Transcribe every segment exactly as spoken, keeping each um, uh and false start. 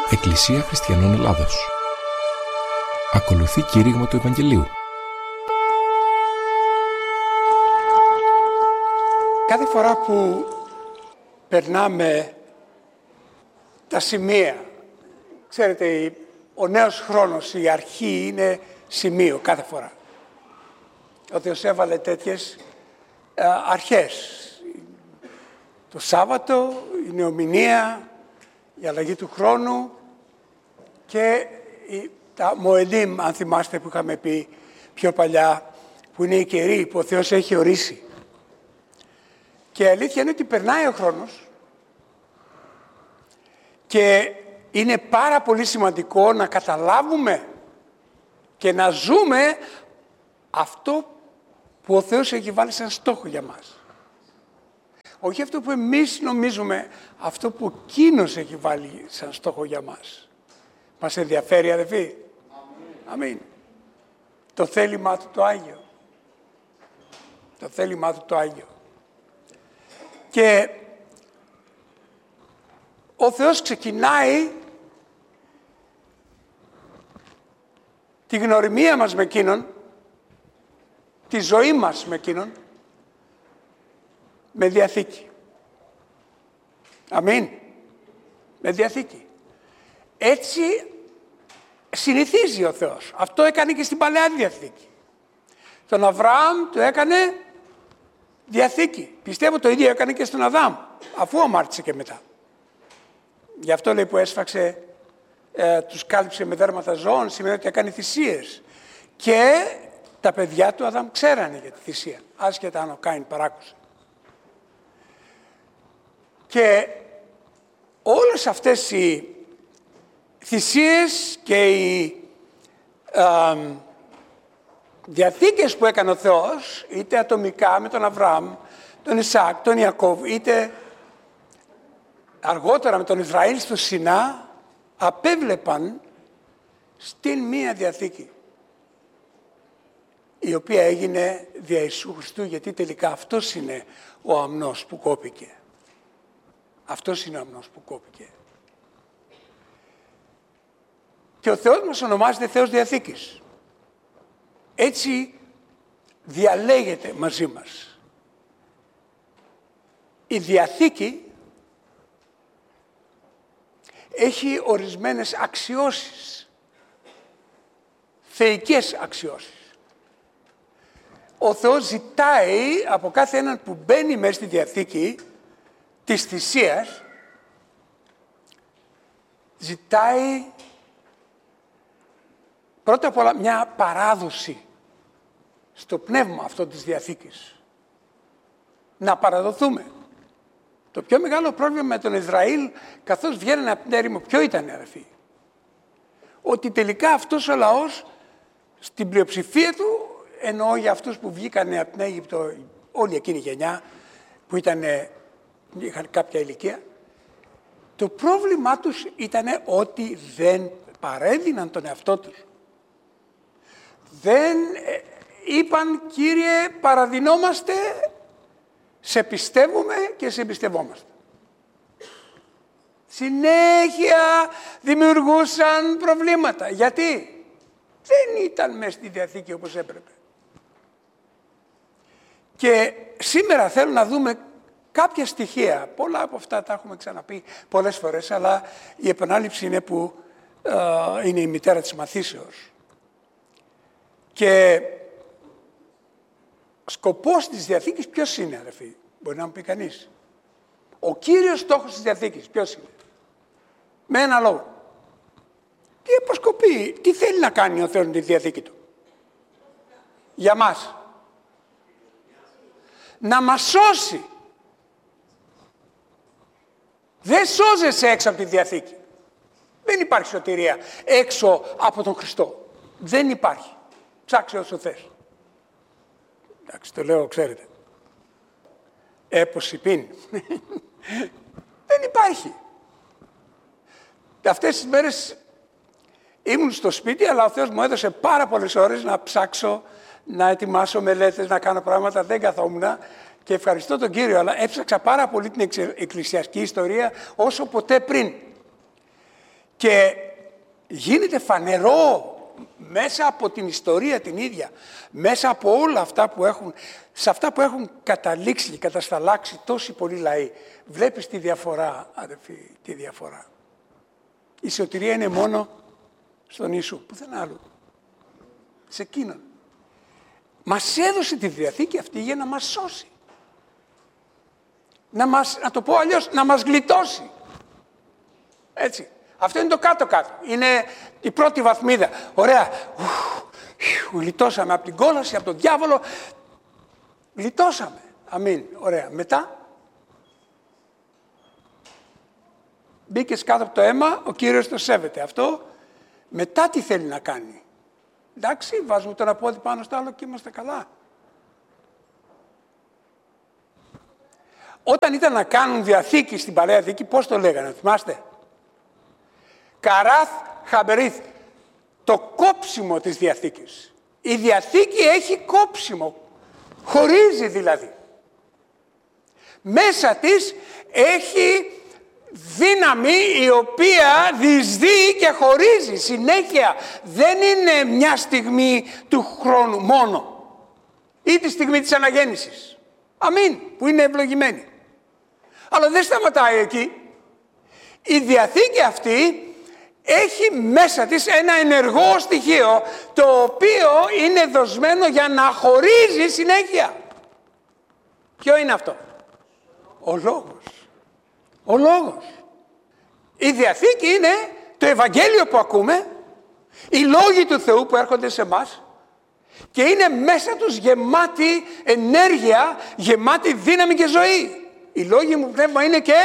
Εκκλησία Χριστιανών Ελλάδος. Ακολουθεί κήρυγμα του Ευαγγελίου. Κάθε φορά που περνάμε τα σημεία, ξέρετε, ο νέος χρόνος, η αρχή είναι σημείο κάθε φορά. Ο Θεός έβαλε τέτοιες α, αρχές. Το Σάββατο, η νεομηνία, η αλλαγή του χρόνου και η, τα Μοελίμ, αν θυμάστε, που είχαμε πει πιο παλιά, που είναι οι καιροί που ο Θεός έχει ορίσει. Και η αλήθεια είναι ότι περνάει ο χρόνος και είναι πάρα πολύ σημαντικό να καταλάβουμε και να ζούμε αυτό που ο Θεός έχει βάλει σαν στόχο για μας. Όχι αυτό που εμείς νομίζουμε, αυτό που Εκείνος έχει βάλει σαν στόχο για μας. Μας ενδιαφέρει, αδελφοί? Αμήν. Το θέλημά του το Άγιο. Το θέλημά του το Άγιο. Και ο Θεός ξεκινάει τη γνωριμία μας με Εκείνον, τη ζωή μας με Εκείνον, με διαθήκη. Αμήν. Με διαθήκη. Έτσι συνηθίζει ο Θεός. Αυτό έκανε και στην Παλαιά Διαθήκη. Τον Αβραάμ του έκανε διαθήκη. Πιστεύω το ίδιο έκανε και στον Αδάμ, αφού αμάρτησε και μετά. Γι' αυτό λέει που έσφαξε, ε, τους κάλυψε με δέρματα ζώων, σημαίνει ότι έκανε θυσίες. Και τα παιδιά του Αδάμ ξέρανε για τη θυσία, άσχετα αν ο Κάιν παράκουσε. Και όλες αυτές οι θυσίες και οι α, διαθήκες που έκανε ο Θεός, είτε ατομικά με τον Αβραάμ, τον Ισαάκ, τον Ιακώβ, είτε αργότερα με τον Ισραήλ στο Σινά, απέβλεπαν στην μία διαθήκη, η οποία έγινε δια Ιησού Χριστού, γιατί τελικά αυτός είναι ο αμνός που κόπηκε. Αυτός είναι ο αμνός που κόπηκε. Και ο Θεός μας ονομάζεται Θεός Διαθήκης. Έτσι διαλέγεται μαζί μας. Η Διαθήκη έχει ορισμένες αξιώσεις, θεϊκές αξιώσεις. Ο Θεός ζητάει από κάθε έναν που μπαίνει μέσα στη Διαθήκη της θυσίας, ζητάει πρώτα απ' όλα μια παράδοση στο πνεύμα αυτό της Διαθήκης. Να παραδοθούμε. Το πιο μεγάλο πρόβλημα με τον Ισραήλ, καθώς βγαίνανε από την έρημο, ποιο ήταν, αδελφοί? Ότι τελικά αυτός ο λαός, στην πλειοψηφία του, εννοώ για αυτούς που βγήκανε από την Αίγυπτο, όλη εκείνη η γενιά, που ήταν, είχαν κάποια ηλικία, το πρόβλημά τους ήταν ότι δεν παρέδιναν τον εαυτό τους. Δεν είπαν, Κύριε, παραδεινόμαστε, σε πιστεύουμε και σε εμπιστευόμαστε. Συνέχεια δημιουργούσαν προβλήματα. Γιατί? Δεν ήταν μέσα στη Διαθήκη όπως έπρεπε. Και σήμερα θέλω να δούμε κάποια στοιχεία. Πολλά από αυτά τα έχουμε ξαναπεί πολλές φορές, αλλά η επανάληψη είναι που ε, είναι η μητέρα της μαθήσεως. Και σκοπός της Διαθήκης ποιος είναι, αδελφοί? Μπορεί να μου πει κανείς. Ο κύριος στόχος της Διαθήκης ποιος είναι? Με ένα λόγο. Τι αποσκοπεί, τι θέλει να κάνει ο Θεός με τη Διαθήκη του? Για μας. Να μας σώσει. Δεν σώζεσαι έξω από τη Διαθήκη. Δεν υπάρχει σωτηρία έξω από τον Χριστό. Δεν υπάρχει. Ψάξε όσο θες. Εντάξει, το λέω, ξέρετε. Έπος πίν. Δεν υπάρχει. Αυτές τις μέρες ήμουν στο σπίτι, αλλά ο Θεός μου έδωσε πάρα πολλές ώρες να ψάξω, να ετοιμάσω μελέτες, να κάνω πράγματα. Δεν καθόμουν και ευχαριστώ τον Κύριο, αλλά έψαξα πάρα πολύ την εκκλησιαστική ιστορία όσο ποτέ πριν. Και γίνεται φανερό μέσα από την ιστορία την ίδια, μέσα από όλα αυτά που έχουν, σε αυτά που έχουν καταλήξει και κατασταλάξει τόσοι πολλοί λαοί. Βλέπεις τη διαφορά, αδερφοί, τη διαφορά. Η σωτηρία είναι μόνο στον Ιησού, πουθενά άλλου. Σε εκείνον. Μας έδωσε τη Διαθήκη αυτή για να μας σώσει. Να, μας, να το πω αλλιώς, να μας γλιτώσει. Έτσι. Αυτό είναι το κάτω-κάτω. Είναι η πρώτη βαθμίδα. Ωραία. Ουφ, γλιτώσαμε από την κόλαση, από τον διάβολο. Γλιτώσαμε. Αμήν. Ωραία. Μετά. Μπήκες κάτω από το αίμα, ο Κύριος το σέβεται. Αυτό μετά τι θέλει να κάνει. Εντάξει, βάζουμε το ένα πόδι πάνω στο άλλο και είμαστε καλά. Όταν ήταν να κάνουν διαθήκη στην Παλαιά Διαθήκη, πώς το λέγανε, θυμάστε. Καράθ χαμπερίθ, το κόψιμο της Διαθήκης. Η Διαθήκη έχει κόψιμο, χωρίζει δηλαδή. Μέσα της έχει δύναμη η οποία διεισδύει και χωρίζει συνέχεια. Δεν είναι μια στιγμή του χρόνου μόνο. Ή τη στιγμή της αναγέννησης. Αμήν, που είναι ευλογημένη. Αλλά δεν σταματάει εκεί. Η Διαθήκη αυτή έχει μέσα της ένα ενεργό στοιχείο, το οποίο είναι δοσμένο για να χωρίζει συνέχεια. Ποιο είναι αυτό? Ο Λόγος. Ο Λόγος. Η Διαθήκη είναι το Ευαγγέλιο που ακούμε, οι Λόγοι του Θεού που έρχονται σε εμάς και είναι μέσα τους γεμάτη ενέργεια, γεμάτη δύναμη και ζωή. Οι Λόγοι μου πνεύμα είναι και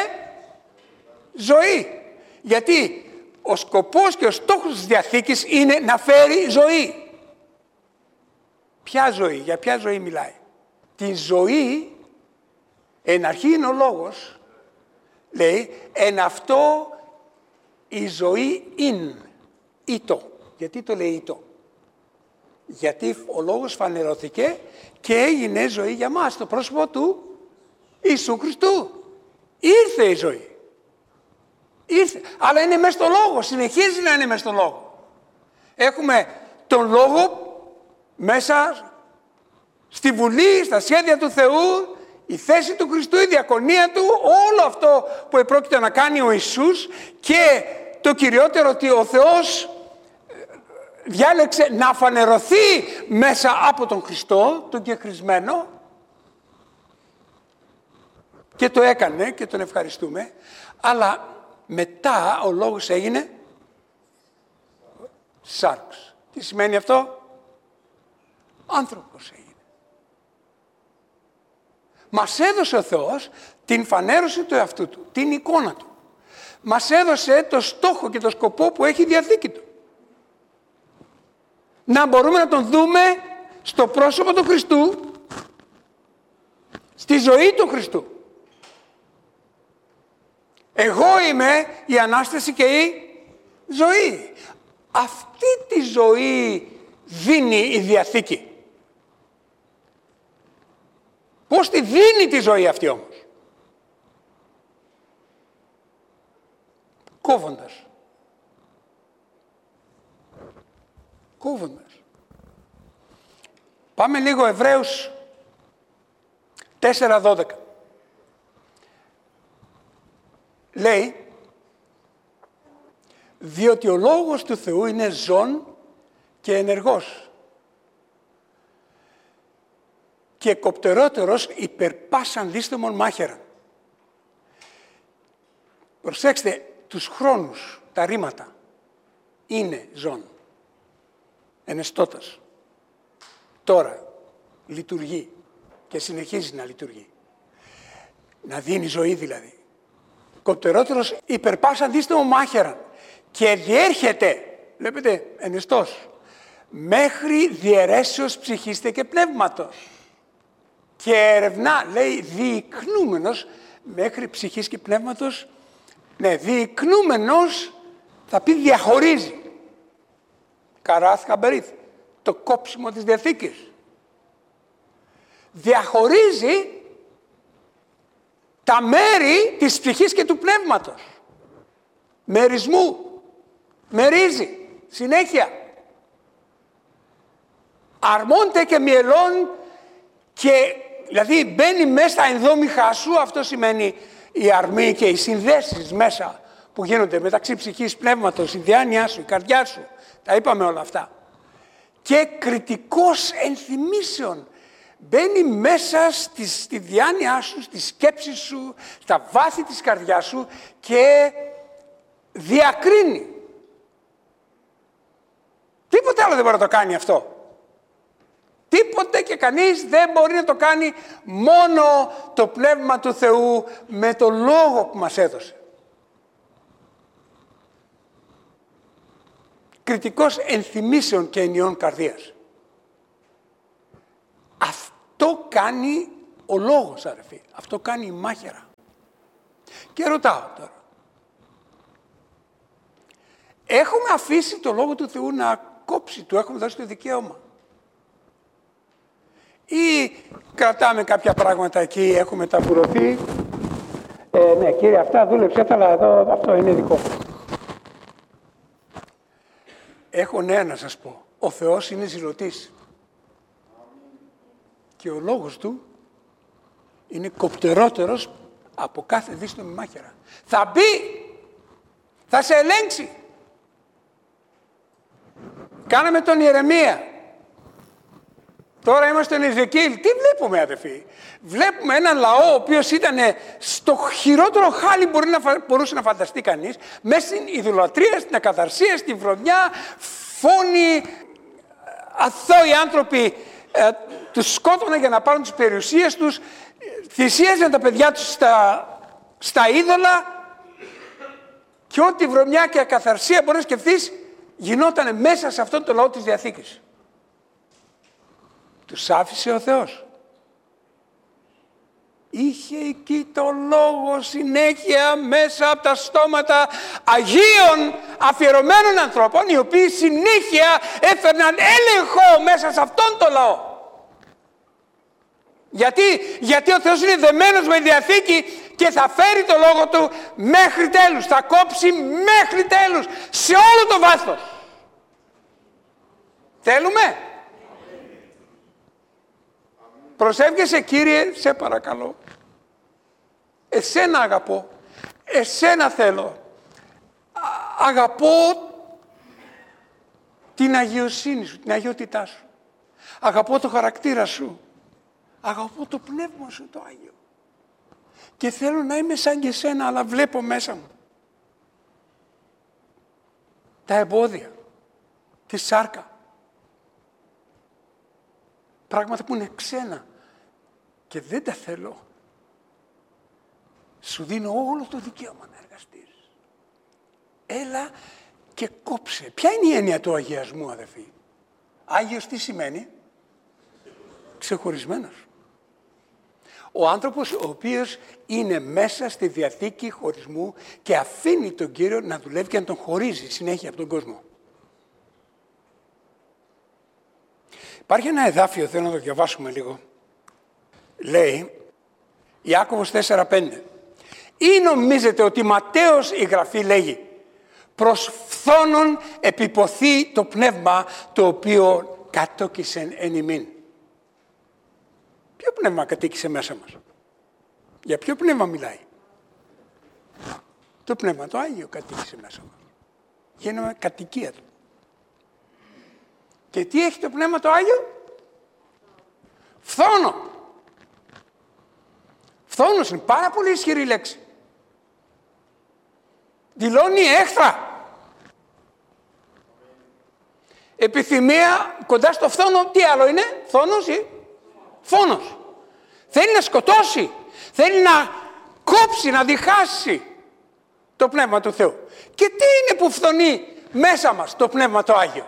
ζωή. Γιατί ο σκοπός και ο στόχος της Διαθήκης είναι να φέρει ζωή. Ποια ζωή, για ποια ζωή μιλάει? Τη ζωή, εν αρχή είναι ο Λόγος, λέει, εν αυτό η ζωή είναι ήτο. Γιατί το λέει ήτο? Γιατί ο Λόγος φανερώθηκε και έγινε ζωή για μας, το πρόσωπο του Ιησού Χριστού. Ήρθε η ζωή. Ήρθε. Αλλά είναι μέσα στο Λόγο, συνεχίζει να είναι μέσα στο Λόγο. Έχουμε τον Λόγο μέσα στη Βουλή, στα σχέδια του Θεού, η θέση του Χριστού, η διακονία του, όλο αυτό που επρόκειται να κάνει ο Ιησούς και το κυριότερο ότι ο Θεός διάλεξε να φανερωθεί μέσα από τον Χριστό, τον κεχρισμένο, και το έκανε και τον ευχαριστούμε, αλλά μετά ο Λόγος έγινε σάρξ. Τι σημαίνει αυτό? Άνθρωπος έγινε. Μας έδωσε ο Θεός την φανέρωση του εαυτού του, την εικόνα του. Μας έδωσε το στόχο και το σκοπό που έχει η Διαθήκη του. Να μπορούμε να τον δούμε στο πρόσωπο του Χριστού, στη ζωή του Χριστού. Εγώ είμαι η Ανάσταση και η ζωή. Αυτή τη ζωή δίνει η Διαθήκη. Πώς τη δίνει τη ζωή αυτή όμως? Κόβοντας. Κόβοντας. Πάμε λίγο Εβραίους τέσσερα δώδεκα. Λέει, διότι ο Λόγος του Θεού είναι ζών και ενεργός και κοπτερότερος υπερπάσαν δίστομον μάχαιραν. Προσέξτε, τους χρόνους, τα ρήματα, είναι ζών, ενεστώτας. Τώρα λειτουργεί και συνεχίζει να λειτουργεί. Να δίνει ζωή δηλαδή. Κοπτερότερος υπερπάσαν δίστομον μάχαιραν και διέρχεται, βλέπετε, ενεστός, μέχρι διαιρέσεως ψυχήστε και πνεύματος. Και ερευνά, λέει, διεικνούμενος μέχρι ψυχής και πνεύματος. Ναι, διεικνούμενος θα πει διαχωρίζει. Καράθ χαμπερίθ, το κόψιμο της Διαθήκης. Διαχωρίζει τα μέρη της ψυχής και του πνεύματος. Μερισμού. Μερίζει. Συνέχεια. Αρμόνται και μυελών και δηλαδή μπαίνει μέσα στα ενδόμηχά σου. Αυτό σημαίνει η αρμή και οι συνδέσεις μέσα που γίνονται μεταξύ ψυχής, πνεύματος, η διάνοιά σου, η καρδιά σου. Τα είπαμε όλα αυτά. Και κριτικός ενθυμήσεων. Μπαίνει μέσα στη, στη διάνοιά σου, στη σκέψη σου, στα βάθη της καρδιάς σου και διακρίνει. Τίποτε άλλο δεν μπορεί να το κάνει αυτό. Τίποτε και κανείς δεν μπορεί να το κάνει, μόνο το Πνεύμα του Θεού με το Λόγο που μας έδωσε. Κριτικός ενθυμήσεων και ενιών καρδίας. Αυτό κάνει ο Λόγος, αδερφοί. Αυτό κάνει η μάχαιρα. Και ρωτάω τώρα. Έχουμε αφήσει το Λόγο του Θεού να κόψει, του έχουμε δώσει το δικαίωμα. Ή κρατάμε κάποια πράγματα εκεί, έχουμε ταπουρωθεί. Ε, ναι, κύριε, αυτά δούλεψε, αλλά εδώ αυτό είναι δικό μου. Έχω νέα να σας πω. Ο Θεός είναι ζηλωτής. Και ο λόγος του είναι κοπτερότερος από κάθε δύστομη μάχαιρα. Θα μπει, θα σε ελέγξει. Κάναμε τον Ιερεμία. Τώρα είμαστε στον Εζεκίλ. Τι βλέπουμε, αδελφοί? Βλέπουμε έναν λαό ο οποίος ήταν στο χειρότερο χάλι μπορεί να, μπορούσε να φανταστεί κανείς, μέσα στην ειδωλατρία, στην ακαθαρσία, στην βρωμιά, φόνοι, αθώοι άνθρωποι ε, τους σκότωναν για να πάρουν τις περιουσίες τους, θυσίαζαν τα παιδιά τους στα, στα είδωλα και ό,τι βρωμιά και ακαθαρσία μπορεί να σκεφτείς γινόταν μέσα σε αυτόν τον λαό της Διαθήκης. Τους άφησε ο Θεός. Είχε εκεί το λόγο συνέχεια μέσα από τα στόματα Αγίων αφιερωμένων ανθρώπων, οι οποίοι συνέχεια έφερναν έλεγχο μέσα σε αυτόν τον λαό. Γιατί, γιατί ο Θεός είναι δεμένος με Διαθήκη και θα φέρει το λόγο του μέχρι τέλους. Θα κόψει μέχρι τέλους, σε όλο το βάθος. Θέλουμε? Προσεύχεσαι, Κύριε, σε παρακαλώ. Εσένα αγαπώ. Εσένα θέλω. Α, αγαπώ την αγιοσύνη σου, την αγιότητά σου. Αγαπώ το χαρακτήρα σου. Αγαπώ το πνεύμα σου το Άγιο. Και θέλω να είμαι σαν και εσένα, αλλά βλέπω μέσα μου τα εμπόδια, τη σάρκα. Πράγματα που είναι ξένα και δεν τα θέλω. Σου δίνω όλο το δικαίωμα να εργαστείς. Έλα και κόψε. Ποια είναι η έννοια του αγιασμού, αδελφοί? Άγιος τι σημαίνει? Ξεχωρισμένος. Ο άνθρωπος ο οποίος είναι μέσα στη διαθήκη χωρισμού και αφήνει τον Κύριο να δουλεύει και να τον χωρίζει συνέχεια από τον κόσμο. Υπάρχει ένα εδάφιο, θέλω να το διαβάσουμε λίγο. Λέει, Ιάκωβος τέσσερα πέντε. Ή νομίζετε ότι Ματθαίος η Γραφή λέγει, προς φθόνον επιποθεί το πνεύμα το οποίο κατόκισεν εν ημίν. Ποιο πνεύμα κατοίκησε μέσα μας? Για ποιο πνεύμα μιλάει? Το πνεύμα το Άγιο κατοίκησε μέσα μας. Γίνομαι κατοικία του. Και τι έχει το πνεύμα το Άγιο? Φθόνο. Φθόνος είναι πάρα πολύ ισχυρή λέξη. Δηλώνει έχθρα. Επιθυμία κοντά στο φθόνο, τι άλλο είναι? Φθόνος ή φόνος. Θέλει να σκοτώσει. Θέλει να κόψει, να διχάσει το πνεύμα του Θεού. Και τι είναι που φθονεί μέσα μας το πνεύμα το Άγιο?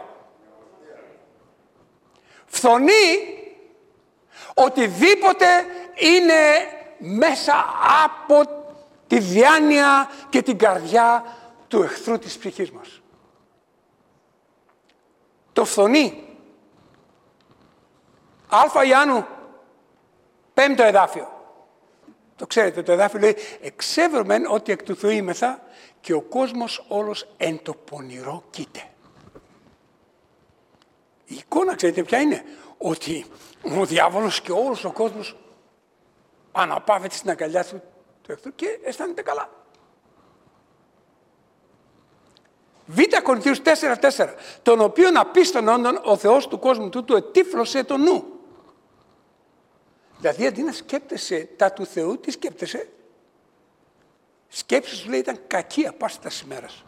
Φθονεί οτιδήποτε είναι μέσα από τη διάνοια και την καρδιά του εχθρού της ψυχής μας. Το φθονεί. Α Ιωάννου, πέμπτο εδάφιο. Το ξέρετε, το εδάφιο λέει «Εξεύρομεν ότι εκ του Θεού είμεθα και ο κόσμος όλος εν το πονηρό κοίται». Η εικόνα, ξέρετε ποια είναι? Ότι ο διάβολος και όλος ο κόσμος αναπαύεται στην αγκαλιά του, του εχθρού και αισθάνεται καλά. Β Κορινθίους τέσσερα τέσσερα, τον οποίον απίστων όντων ο Θεός του κόσμου τούτου ετύφλωσε το νου. Δηλαδή αντί να σκέπτεσαι τα του Θεού, τι σκέπτεσαι? Σκέψη σου λέει ήταν κακή απάσταση ημέρας.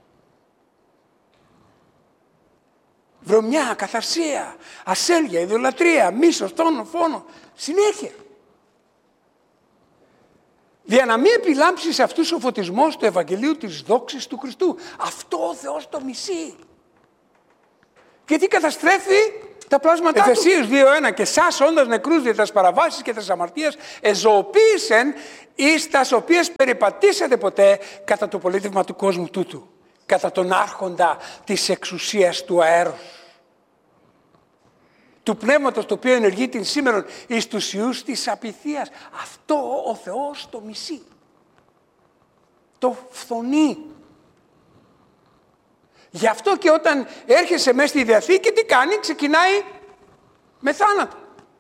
Βρωμιά, ακαθαρσία, ασέλγεια, ειδωλατρία, μίσος, τόνο, φόνο, συνέχεια. Για να μην επιλάμψει σε αυτούς ο φωτισμός του Ευαγγελίου της δόξης του Χριστού. Αυτό ο Θεός το μισεί. Γιατί καταστρέφει τα πλάσματά του. Εφεσίους δύο ένα, και σας όντας νεκρούς δια τας παραβάσεις και τας αμαρτίας εζωοποίησεν εις τας οποίες περιπατήσατε ποτέ κατά το πολίτευμα του κόσμου τούτου. Κατά τον άρχοντα της εξουσίας του αέρος. Του πνεύματος το οποίο ενεργεί την σήμερον εις τους ιούς της απειθίας. Αυτό ο Θεός το μισεί. Το φθονεί. Γι' αυτό και όταν έρχεσαι μέσα στη Διαθήκη, τι κάνει? Ξεκινάει με θάνατο.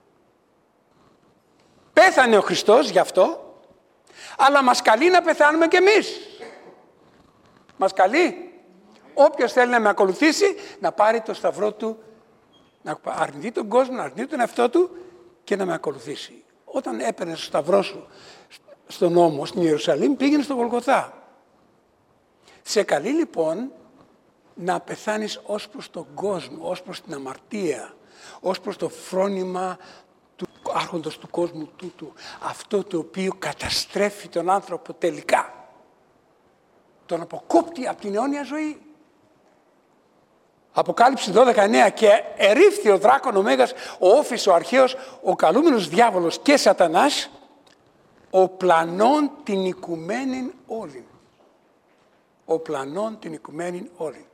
Πέθανε ο Χριστός γι' αυτό, αλλά μας καλεί να πεθάνουμε κι εμείς. Μας καλεί. Όποιος θέλει να με ακολουθήσει, να πάρει το σταυρό του, να αρνηθεί τον κόσμο, να αρνηθεί τον εαυτό του και να με ακολουθήσει. Όταν έπαιρνες το σταυρό σου στον νόμο, στην Ιερουσαλήμ, πήγαινε στο Γολγοθά. Σε καλεί λοιπόν να πεθάνεις ως προς τον κόσμο, ως προς την αμαρτία, ως προς το φρόνημα του άρχοντος του κόσμου τούτου, αυτό το οποίο καταστρέφει τον άνθρωπο τελικά. Τον αποκόπτει από την αιώνια ζωή. Αποκάλυψη δώδεκα εννέα, και ερήφθη ο δράκων ο Μέγας, ο Όφης, ο αρχαίος, ο καλούμενος διάβολος και σατανάς, ο πλανών την οικουμένην όλην. Ο πλανών την οικουμένην όλην.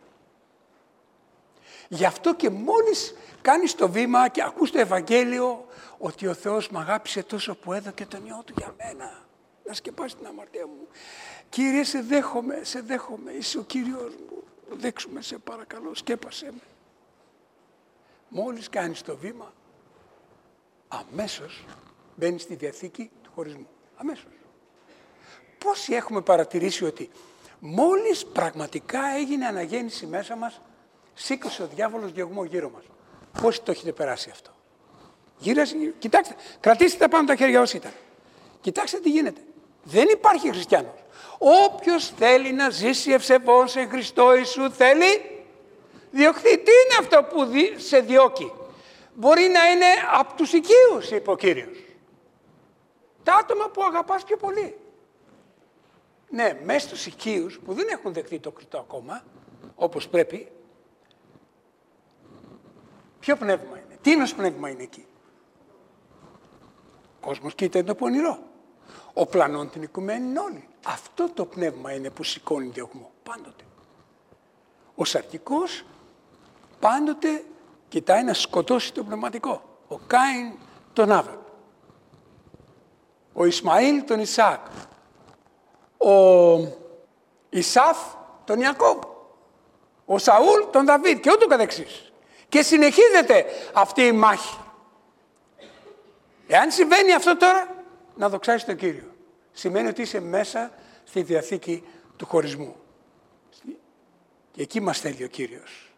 Γι' αυτό και μόλις κάνεις το βήμα και ακούς το Ευαγγέλιο, ότι ο Θεός μ' αγάπησε τόσο που έδωκε τον Υιό Του για μένα, να σκεπάσει την αμαρτία μου. Κύριε, σε δέχομαι, σε δέχομαι, είσαι ο Κύριος μου. Δέξουμε σε παρακαλώ, σκέπασέ με. Μόλις κάνεις το βήμα, αμέσως μπαίνεις στη Διαθήκη του χωρισμού. Αμέσως. Πόσοι έχουμε παρατηρήσει ότι μόλις πραγματικά έγινε αναγέννηση μέσα μας, σήκωσε ο διάβολος διωγμό γύρω μας. Πόσοι το έχετε περάσει αυτό? Γύρασε, κοιτάξτε, κρατήστε τα πάνω τα χέρια όσοι ήταν. Κοιτάξτε τι γίνεται. Δεν υπάρχει χριστιανός. Όποιος θέλει να ζήσει ευσεβώς σε Χριστό Ιησού θέλει διωχθεί. Τι είναι αυτό που σε διώκει? Μπορεί να είναι από τους οικείους, είπε ο Κύριος. Τα άτομα που αγαπάς πιο πολύ. Ναι, μέσα στους οικείους που δεν έχουν δεχτεί το Χριστό ακόμα, όπως πρέπει, ποιο πνεύμα είναι? Τι είναι πνεύμα είναι εκεί? Ο κόσμος κοίτα το πονηρό. Ο πλανών την οικουμένη όλοι. Αυτό το πνεύμα είναι που σηκώνει διωγμό πάντοτε. Ο σαρκικός πάντοτε κοιτάει να σκοτώσει το πνευματικό. Ο Κάιν τον Άβελ. Ο Ισμαήλ τον Ισαάκ. Ο Ισάφ τον Ιακώβ. Ο Σαούλ τον Δαβίδ και ούτω καθεξής. Και συνεχίζεται αυτή η μάχη. Εάν συμβαίνει αυτό τώρα, να δοξάσεις τον Κύριο. Σημαίνει ότι είσαι μέσα στη Διαθήκη του χωρισμού. Και εκεί μας θέλει ο Κύριος.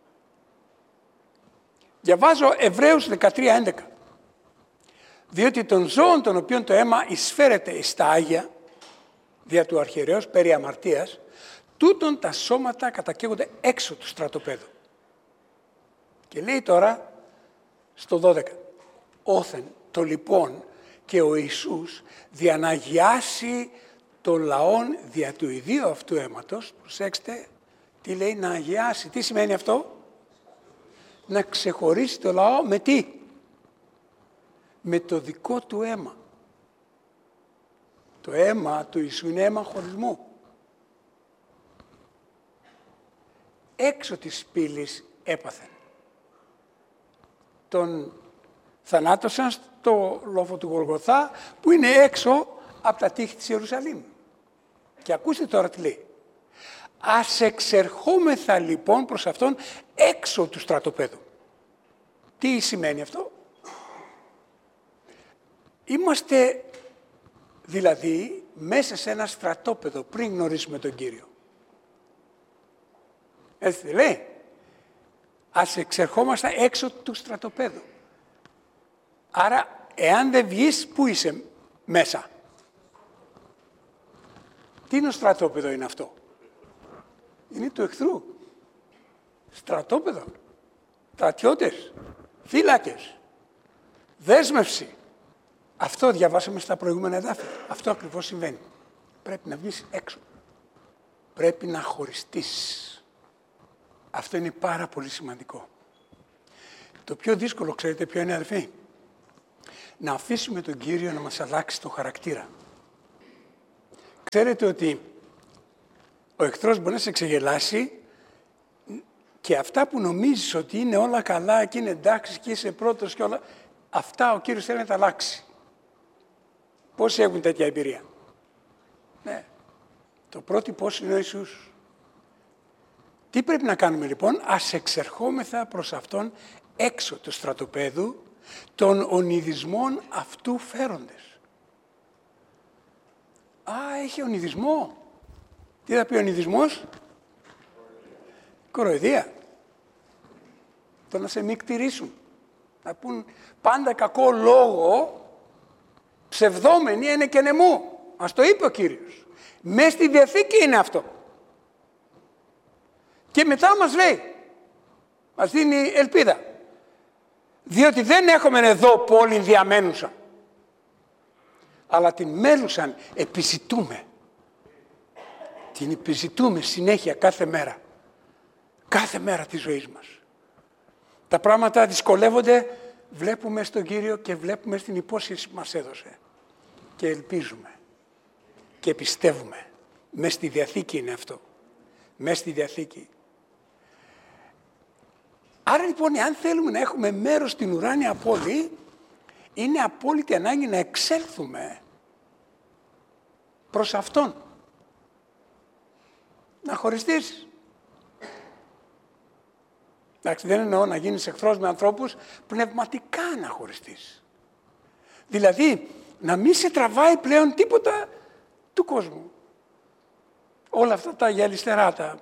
Διαβάζω Εβραίους δεκατρία έντεκα. Διότι των ζώων των οποίων το αίμα εισφέρεται εις τα Άγια, δια του αρχιερέως περί αμαρτίας, τούτον τα σώματα κατακαίγονται έξω του στρατοπέδου. Και λέει τώρα στο δώδεκα. Όθεν το λοιπόν και ο Ιησούς δια να αγιάσει το λαόν δια του ιδίου αυτού αίματος, προσέξτε τι λέει, να αγιάσει. Τι σημαίνει αυτό? Να ξεχωρίσει το λαό με τι? Με το δικό του αίμα. Το αίμα του Ιησού είναι αίμα χωρισμού. Έξω της πύλης έπαθεν. Τον θανάτωσαν στο λόφο του Γολγοθά, που είναι έξω από τα τείχη της Ιερουσαλήμ. Και ακούστε τώρα τι λέει. Ας εξερχόμεθα λοιπόν προς αυτόν έξω του στρατοπέδου. Τι σημαίνει αυτό? Είμαστε δηλαδή μέσα σε ένα στρατόπεδο πριν γνωρίσουμε τον Κύριο. Έτσι λέει. Ας εξερχόμαστε έξω του στρατοπέδου. Άρα, εάν δεν βγεις, πού είσαι μέσα? Τι είναι ο στρατόπεδο είναι αυτό? Είναι του εχθρού. Στρατόπεδο. Στρατιώτες. Φύλακες. Δέσμευση. Αυτό διαβάσαμε στα προηγούμενα εδάφια. Αυτό ακριβώς συμβαίνει. Πρέπει να βγεις έξω. Πρέπει να χωριστείς. Αυτό είναι πάρα πολύ σημαντικό. Το πιο δύσκολο, ξέρετε ποιο είναι, αδερφοί? Να αφήσουμε τον Κύριο να μας αλλάξει το χαρακτήρα. Ξέρετε ότι ο εχθρός μπορεί να σε ξεγελάσει και αυτά που νομίζεις ότι είναι όλα καλά και είναι εντάξει και είσαι πρώτος και όλα, αυτά ο Κύριος θέλει να τα αλλάξει. Πόσοι έχουν τέτοια εμπειρία? Ναι. Το πρώτο πώς είναι ο Ιησούς. Τι πρέπει να κάνουμε λοιπόν? Ας εξερχόμεθα προς Αυτόν έξω του στρατοπέδου των ονειδισμών αυτού φέροντες. Α, έχει ονειδισμό. Τι θα πει ο ονειδισμός? Κοροϊδία. Το να σε μικτηρίσουν. Να πούν πάντα κακό λόγο, ψευδόμενοι είναι και νεμού. Μας το είπε ο Κύριος. Μες στη Διαθήκη είναι αυτό. Και μετά μας λέει, μας δίνει ελπίδα. Διότι δεν έχουμε εδώ πόλη διαμένουσα, αλλά την μέλουσαν επιζητούμε. Την επιζητούμε συνέχεια κάθε μέρα. Κάθε μέρα της ζωής μας. Τα πράγματα δυσκολεύονται, βλέπουμε στον Κύριο και βλέπουμε στην υπόσχεση που μας έδωσε. Και ελπίζουμε. Και πιστεύουμε. Μες στη Διαθήκη είναι αυτό. Μες στη Διαθήκη. Άρα λοιπόν, αν θέλουμε να έχουμε μέρος στην ουράνια πόλη, είναι απόλυτη ανάγκη να εξέλθουμε προς Αυτόν. Να χωριστείς. Εντάξει, δεν εννοώ να γίνεις εχθρός με ανθρώπους, πνευματικά να χωριστείς. Δηλαδή, να μην σε τραβάει πλέον τίποτα του κόσμου. Όλα αυτά τα γυαλιστερά, τα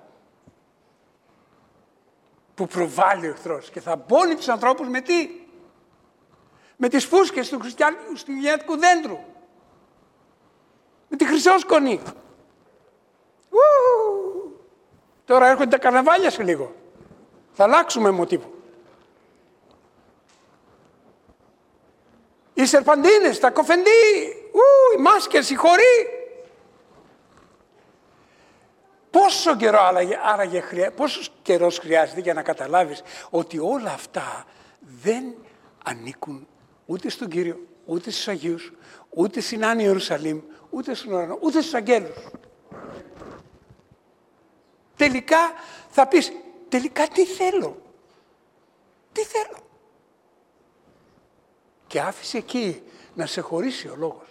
που προβάλλει ο εχθρός και θα μπώνει τους ανθρώπους με τι? Με τις φούσκες του χριστιανικού δέντρου. Με τη χρυσόσκονη. Ου! Τώρα έρχονται τα καρναβάλια σε λίγο. Θα αλλάξουμε μοτίβο. Οι σερπαντίνες, τα κοφεντί, ου, οι μάσκες, οι χοροί. Πόσο καιρό άραγε, άραγε, πόσος καιρός χρειάζεται για να καταλάβεις ότι όλα αυτά δεν ανήκουν ούτε στον Κύριο, ούτε στους Αγίους, ούτε στην Άννη Ιερουσαλήμ, ούτε στον ουρανό, ούτε στους αγγέλους. Τελικά θα πεις, τελικά τι θέλω, τι θέλω. Και άφησε εκεί να σε χωρίσει ο λόγος.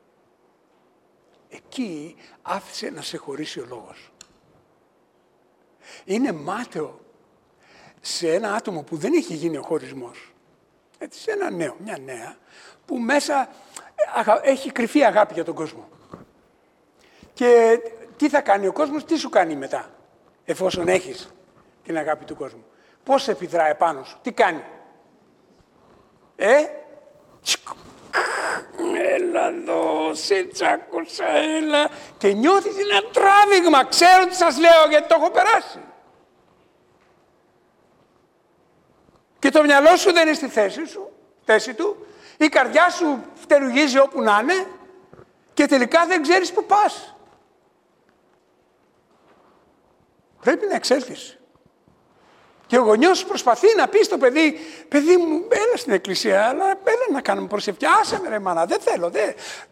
Εκεί άφησε να σε χωρίσει ο λόγος. Είναι μάταιο σε ένα άτομο που δεν έχει γίνει ο χωρισμός. Έτσι, σε ένα νέο, μια νέα, που μέσα έχει κρυφή αγάπη για τον κόσμο. Και τι θα κάνει ο κόσμος, τι σου κάνει μετά, εφόσον έχεις την αγάπη του κόσμου. Πώς επιδράει επάνω σου, τι κάνει. Ε, έλα εδώ, σε τσάκωσα, έλα. Και νιώθεις ένα τράβηγμα, ξέρω τι σας λέω γιατί το έχω περάσει. Και το μυαλό σου δεν είναι στη θέση σου, θέση του, η καρδιά σου φτερουγίζει όπου να είναι και τελικά δεν ξέρεις που πας. Πρέπει να εξέλθεις. Και ο γονιός προσπαθεί να πει στο παιδί, παιδί μου, έλα στην εκκλησία, αλλά έλα να κάνουμε προσευχή. Άσε με ρε μάνα, δεν θέλω, δεν.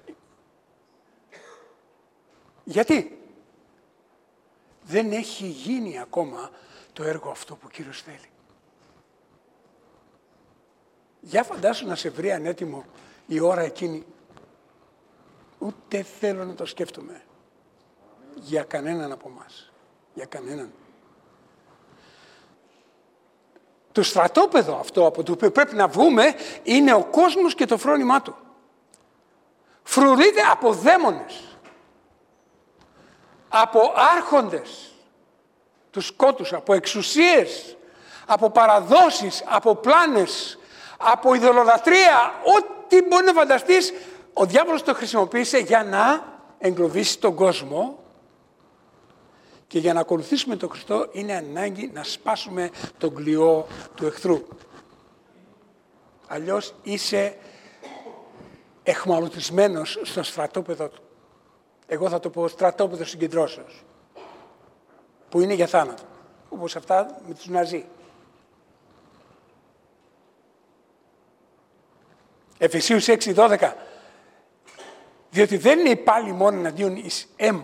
Γιατί? Δεν έχει γίνει ακόμα το έργο αυτό που ο Κύριος θέλει. Για φαντάσου να σε βρει ανέτοιμο η ώρα εκείνη. Ούτε θέλω να το σκέφτομαι. Για κανέναν από εμάς. Για κανέναν. Το στρατόπεδο αυτό από το οποίο πρέπει να βγούμε είναι ο κόσμος και το φρόνημά του. Φρουρείται από δαίμονες, από άρχοντες του σκότους, από εξουσίες, από παραδόσεις, από πλάνες, από ειδωλολατρία, ό,τι μπορεί να φανταστείς, ο διάβολος το χρησιμοποίησε για να εγκλωβίσει τον κόσμο. Και για να ακολουθήσουμε τον Χριστό είναι ανάγκη να σπάσουμε τον κλειό του εχθρού. Αλλιώς είσαι εχμαλωτισμένος στο στρατόπεδο του. Εγώ θα το πω στρατόπεδο συγκεντρώσεως. Που είναι για θάνατο. Όπως αυτά με τους Ναζί. Εφεσίους έξι δώδεκα. Διότι δεν είναι πάλι μόνο εναντίον εις αίμα.